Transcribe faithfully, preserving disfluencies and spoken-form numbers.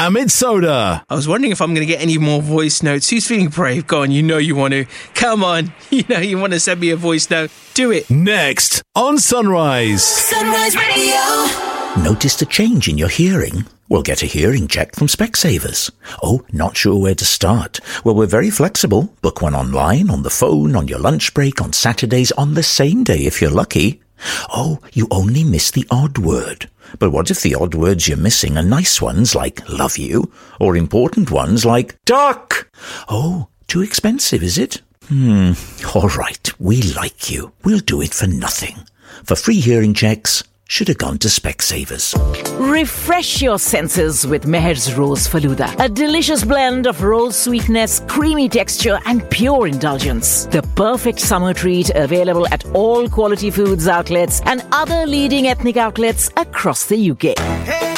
Amit Sodha. I was wondering if I'm going to get any more voice notes. Who's feeling brave? Go on, you know you want to. Come on, you know you want to send me a voice note. Do it. Next on Sunrise. Sunrise Radio. Noticed a change in your hearing? Well, get a hearing check from Specsavers. Oh, not sure where to start? Well, we're very flexible. Book one online, on the phone, on your lunch break, on Saturdays, on the same day if you're lucky. Oh, you only miss the odd word. But what if the odd words you're missing are nice ones like love you, or important ones like duck? Oh, too expensive, is it? Hmm, all right, we like you. We'll do it for nothing. For free hearing checks, should have gone to Specsavers. Refresh your senses with Meher's Rose Faluda, a delicious blend of rose sweetness, creamy texture, and pure indulgence. The perfect summer treat available at all Quality Foods outlets and other leading ethnic outlets across the U K. Hey.